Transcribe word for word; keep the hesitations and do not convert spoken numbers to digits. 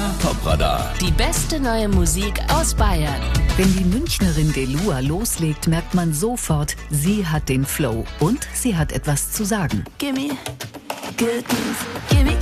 Top-Radar. Die beste neue Musik aus Bayern. Wenn die Münchnerin Delua loslegt, merkt man sofort, sie hat den Flow und sie hat etwas zu sagen. Gimme good news, gimme